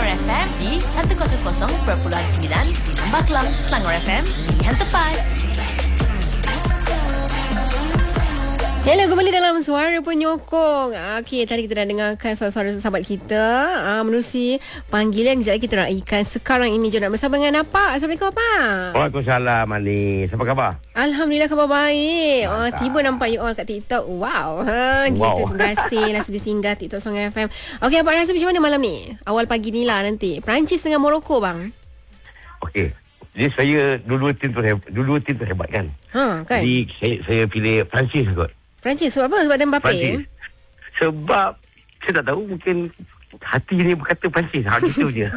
FM di 100.9 di Lembah Kelang. Selangor FM, pilihan tepat. Hello, kembali dalam Suara Penyokong. Okey, tadi kita dah dengarkan suara-suara sahabat kita menerusi panggilan. Kejap lagi kita nak ikan. Sekarang ini je nak bersama dengan Apa. Assalamualaikum Apa. Waalaikumsalam Manis. Apa khabar? Alhamdulillah, khabar baik. Tiba nampak you all kat TikTok. Wow. Kita terima kasih lah sudah singgah TikTok Song FM. Okey, Apa rasa macam mana malam ni? Awal pagi ni lah nanti. Perancis dengan Morocco bang. Okey. Jadi saya dua-dua tim tu hebat kan? Kan? Jadi saya pilih Perancis kot. Perancis sebab apa? Sebab ada Mbappe. Perancis. Sebab saya tak tahu, mungkin hati ni berkata Perancis. Gitu je.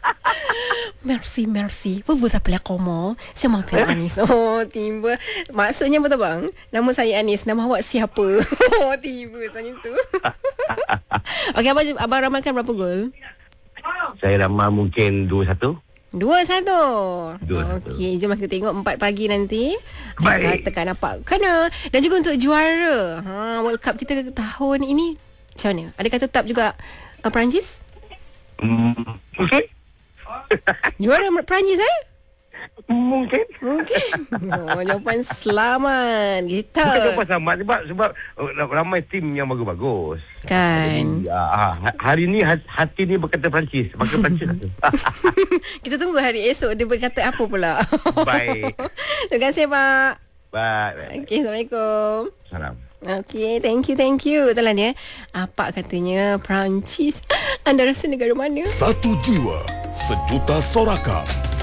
Merci. Vous appelez comment? Je m'appelle Anis. Oh, tiba. Maksudnya betul bang? Nama saya Anis. Nama awak siapa? Oh, tiba tanya tu. Okey, abang ramalkan berapa gol? Saya ramal mungkin 2-1. 2-1. 2-1. Okey, jom kita tengok 4 pagi nanti. Baik. Katakan apa? Kena. Dan juga untuk juara World Cup kita tahun ini, macam mana? Adakah tetap juga Perancis? Mungkin. Juara Perancis Mungkin. Jawapan selamat. Kita Bukan jawapan sama sebab ramai tim yang bagus-bagus. kan. Hari ni hati ni berkata Perancis. Maka Perancis lah tu. Kita tunggu hari esok dia berkata apa pula. Baik. Terima kasih Pak. Baik. Okey, Assalamualaikum. Salam. Okey, thank you. Itulah dia. Apa katanya Perancis? Anda rasa negara mana? Satu jiwa, sejuta sorakan.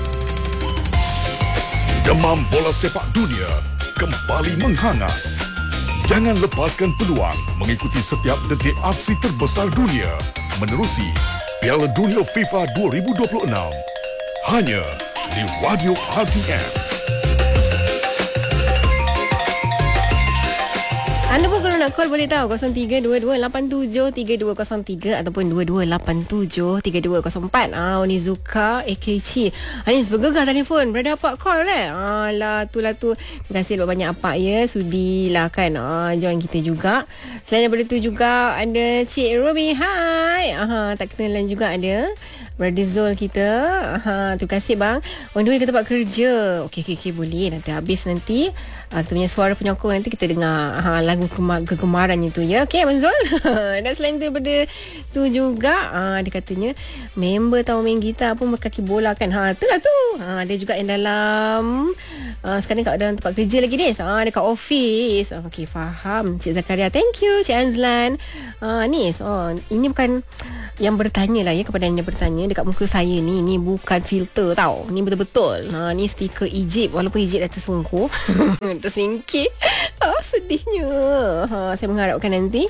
Demam bola sepak dunia kembali menghangat. Jangan lepaskan peluang mengikuti setiap detik aksi terbesar dunia menerusi Piala Dunia FIFA 2026. Hanya di Radio RTM. Anda pun kalau nak call boleh tahu 0322873203 ataupun 22873204. Onizuka AKC. Anis bergegar telefon. Berada apa call Alah tu. Terima kasih banyak apa ya. Sudilah kan join kita juga. Selain daripada tu juga ada Cik Ruby. Hai. Tak kenalan juga ada Brother Zul kita. Terima kasih bang. On the way ke tempat kerja. Okey boleh. Nanti habis nanti kita punya Suara Penyokong nanti kita dengar lagu kegemarannya tu ya. Okey Abang Zul. Dan selain daripada tu juga dia katanya member tahu main gitar pun berkaki bola kan. Itulah tu. Dia juga yang dalam sekarang kat dalam tempat kerja lagi Nis. Dekat office. Okey faham Cik Zakaria. Thank you Cik Anzlan. Nis. Ini bukan yang bertanya lah ya, kepada yang bertanya dekat muka saya ni bukan filter tau. Ni betul-betul. Ni stiker Egypt walaupun Egypt dah tersungkur. Tersingkir. Sedihnya. Saya mengharapkan nanti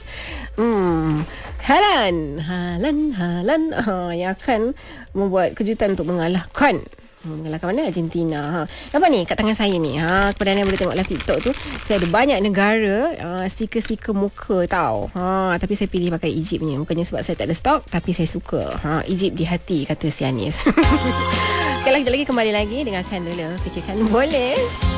Halan yang akan membuat kejutan untuk mengalahkan mana Argentina. Nampak ni kat tangan saya ni. Kepada anda boleh tengok live TikTok tu, saya ada banyak negara stiker-stiker muka tau. Tapi saya pilih pakai Egypt punya. Bukannya sebab saya tak ada stok, tapi saya suka Egypt di hati, kata si Anis. Sekali lagi kembali lagi dengarkan dulu. Fikirkan boleh.